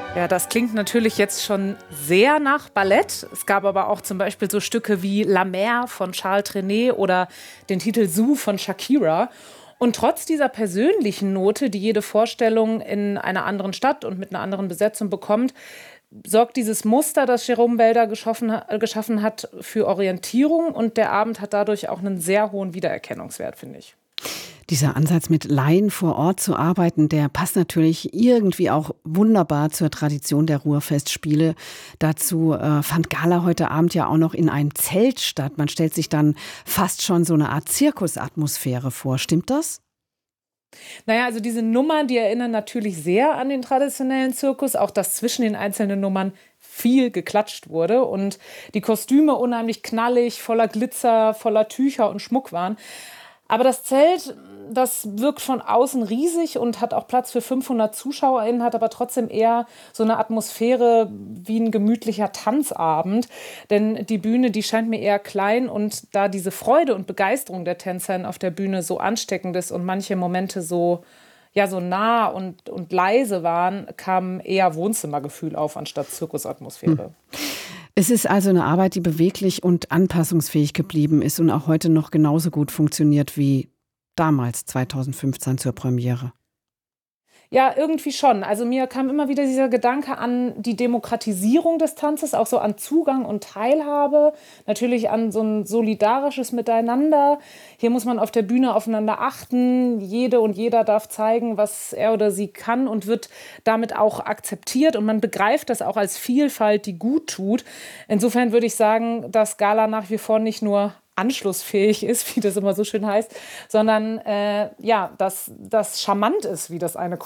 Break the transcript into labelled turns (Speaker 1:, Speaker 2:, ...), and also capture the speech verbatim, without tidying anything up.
Speaker 1: Ja, das klingt natürlich jetzt schon sehr nach Ballett. Es gab aber auch zum Beispiel so Stücke wie La Mer von Charles Trenet oder den Titel Zoo von Shakira. Und trotz dieser persönlichen Note, die jede Vorstellung in einer anderen Stadt und mit einer anderen Besetzung bekommt, sorgt dieses Muster, das Jerome Belda geschaffen, äh, geschaffen hat, für Orientierung. Und der Abend hat dadurch auch einen sehr hohen Wiedererkennungswert, finde ich.
Speaker 2: Dieser Ansatz, mit Laien vor Ort zu arbeiten, der passt natürlich irgendwie auch wunderbar zur Tradition der Ruhrfestspiele. Dazu äh, fand Gala heute Abend ja auch noch in einem Zelt statt. Man stellt sich dann fast schon so eine Art Zirkusatmosphäre vor. Stimmt das?
Speaker 1: Naja, also diese Nummern, die erinnern natürlich sehr an den traditionellen Zirkus. Auch dass zwischen den einzelnen Nummern viel geklatscht wurde und die Kostüme unheimlich knallig, voller Glitzer, voller Tücher und Schmuck waren. Aber das Zelt, das wirkt von außen riesig und hat auch Platz für fünfhundert ZuschauerInnen, hat aber trotzdem eher so eine Atmosphäre wie ein gemütlicher Tanzabend. Denn die Bühne, die scheint mir eher klein, und da diese Freude und Begeisterung der TänzerInnen auf der Bühne so ansteckend ist und manche Momente so, ja, so nah und, und leise waren, kam eher Wohnzimmergefühl auf anstatt Zirkusatmosphäre.
Speaker 2: Hm. Es ist also eine Arbeit, die beweglich und anpassungsfähig geblieben ist und auch heute noch genauso gut funktioniert wie damals, zweitausendfünfzehn zur Premiere.
Speaker 1: Ja, irgendwie schon. Also mir kam immer wieder dieser Gedanke an die Demokratisierung des Tanzes, auch so an Zugang und Teilhabe, natürlich an so ein solidarisches Miteinander. Hier muss man auf der Bühne aufeinander achten. Jede und jeder darf zeigen, was er oder sie kann, und wird damit auch akzeptiert. Und man begreift das auch als Vielfalt, die gut tut. Insofern würde ich sagen, dass Gala nach wie vor nicht nur anschlussfähig ist, wie das immer so schön heißt, sondern äh, ja, dass das charmant ist, wie das eine